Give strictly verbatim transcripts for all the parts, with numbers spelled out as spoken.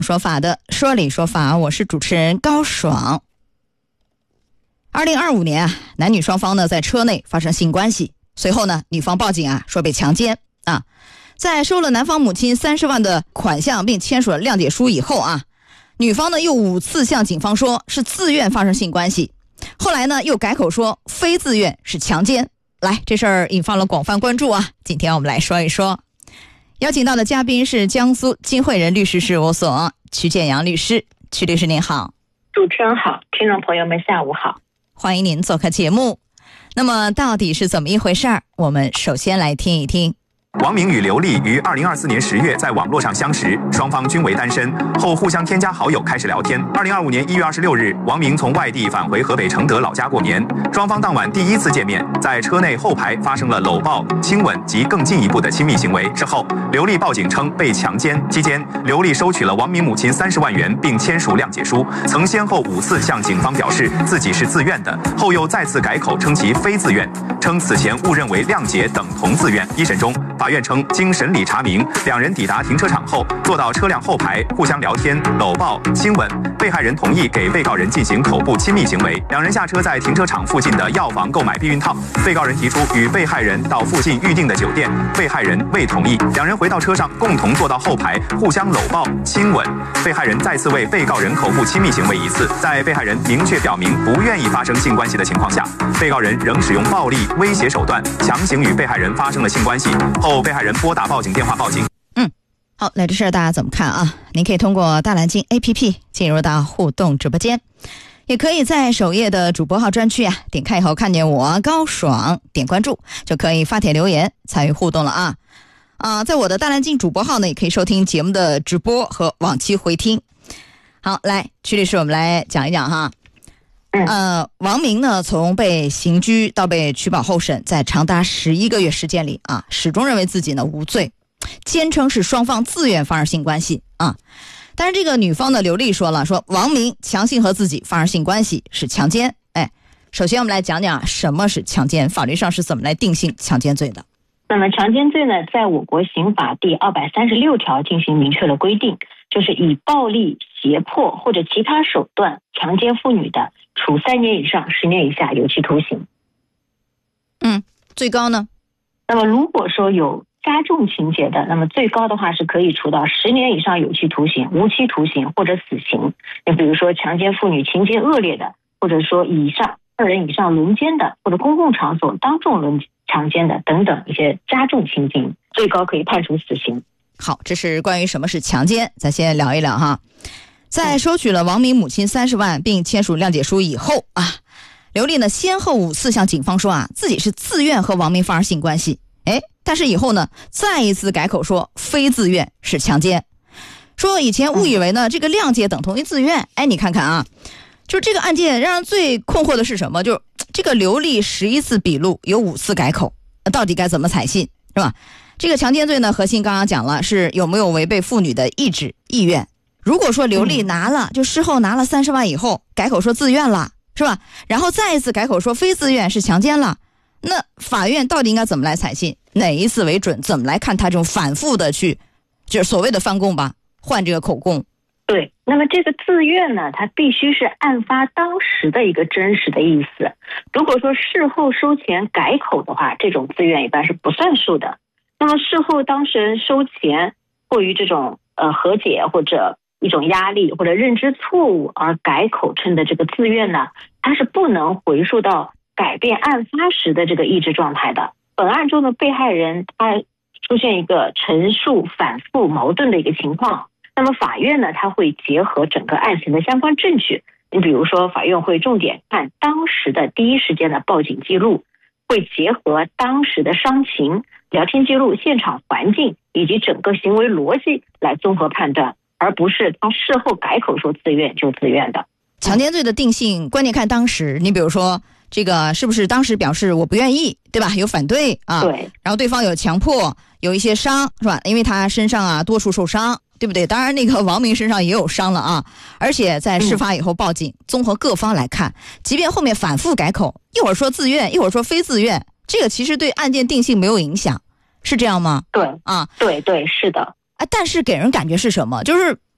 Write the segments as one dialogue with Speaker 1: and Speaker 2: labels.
Speaker 1: 说法的说理说法，我是主持人高爽。二零二五年啊，男女双方呢在车内发生性关系，随后呢，女方报警啊说被强奸啊，在收了男方母亲三十万的款项并签署了谅解书以后啊，女方呢又五次向警方说是自愿发生性关系，后来呢又改口说非自愿是强奸。来，这事儿引发了广泛关注啊，今天我们来说一说。邀请到的嘉宾是江苏金汇人律师事务所曲建阳律师。曲律师您好。
Speaker 2: 主持人好，听众朋友们下午好，
Speaker 1: 欢迎您做客节目。那么到底是怎么一回事儿？我们首先来听一听。
Speaker 3: 王明与刘丽于二零二四年十月在网络上相识，双方均为单身，后互相添加好友开始聊天。二零二五年一月二十六日，王明从外地返回河北承德老家过年，双方当晚第一次见面，在车内后排发生了搂抱、亲吻及更进一步的亲密行为。之后，刘丽报警称被强奸，期间刘丽收取了王明母亲三十万元，并签署谅解书，曾先后五次向警方表示自己是自愿的，后又再次改口称其非自愿，称此前误认为谅解等同自愿。一审中，法院称，经审理查明，两人抵达停车场后，坐到车辆后排，互相聊天、搂抱、亲吻。被害人同意给被告人进行口部亲密行为。两人下车，在停车场附近的药房购买避孕套。被告人提出与被害人到附近预定的酒店，被害人未同意。两人回到车上，共同坐到后排，互相搂抱、亲吻。被害人再次为被告人口部亲密行为一次。在被害人明确表明不愿意发生性关系的情况下，被告人仍使用暴力威胁手段，强行与被害人发生了性关系。后被害人拨打报警电话报警。
Speaker 1: 嗯，好，那这事儿大家怎么看啊？您可以通过大蓝鲸 A P P 进入到互动直播间，也可以在首页的主播号专区啊，点开以后看见我高爽，点关注就可以发帖留言参与互动了啊。啊，在我的大蓝鲸主播号呢，也可以收听节目的直播和往期回听。好，来，曲律师，我们来讲一讲哈。呃，王明呢，从被刑拘到被取保候审，在长达十一个月时间里啊，始终认为自己呢无罪，坚称是双方自愿发生性关系啊。但是这个女方的刘丽说了，说王明强行和自己发生性关系是强奸。哎，首先我们来讲讲什么是强奸，法律上是怎么来定性强奸罪的。
Speaker 2: 那么强奸罪呢，在我国刑法第二百三十六条进行明确的规定，就是以暴力、胁迫或者其他手段强奸妇女的，处三年以上十年以下有期徒刑。
Speaker 1: 嗯，最高呢？
Speaker 2: 那么如果说有加重情节的，那么最高的话是可以处到十年以上有期徒刑、无期徒刑或者死刑。你比如说强奸妇女情节恶劣的，或者说以上二人以上轮奸的，或者公共场所当众轮强奸的等等一些加重情境，最高可以判处死刑。
Speaker 1: 好，这是关于什么是强奸，咱先聊一聊哈。在收取了王明母亲三十万并签署谅解书以后啊，刘丽呢先后五次向警方说啊自己是自愿和王明发生性关系，哎，但是以后呢再一次改口说非自愿是强奸，说以前误以为呢这个谅解等同于自愿。哎，你看看啊，就这个案件让人最困惑的是什么？就是这个刘丽十一次笔录有五次改口，到底该怎么采信，是吧？这个强奸罪呢，核心刚刚讲了是有没有违背妇女的意志意愿。如果说刘丽拿了，就事后拿了三十万以后改口说自愿了，是吧？然后再一次改口说非自愿是强奸了，那法院到底应该怎么来采信？哪一次为准？怎么来看他这种反复的去，就是所谓的翻供吧，换这个口供？
Speaker 2: 对，那么这个自愿呢，它必须是案发当时的一个真实的意思。如果说事后收钱改口的话，这种自愿一般是不算数的。那么事后当事人收钱，过于这种呃和解或者一种压力或者认知错误而改口称的这个自愿呢，它是不能回溯到改变案发时的这个意志状态的。本案中的被害人他出现一个陈述反复矛盾的一个情况，那么法院呢，他会结合整个案情的相关证据，你比如说法院会重点看当时的第一时间的报警记录，会结合当时的伤情、聊天记录、现场环境以及整个行为逻辑来综合判断，而不是他事后改口说自愿就自愿的。
Speaker 1: 强奸罪的定性关键看当时，你比如说这个是不是当时表示我不愿意，对吧？有反对啊，
Speaker 2: 对，
Speaker 1: 然后对方有强迫，有一些伤，是吧？因为他身上啊多处受伤，对不对？当然那个王明身上也有伤了啊，而且在事发以后报警，综合各方来看，即便后面反复改口，一会儿说自愿，一会儿说非自愿，这个其实对案件定性没有影响，是这样吗？
Speaker 2: 对
Speaker 1: 啊，
Speaker 2: 对对，是的。
Speaker 1: 啊，但是给人感觉是什么？就是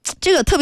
Speaker 1: 这个特别。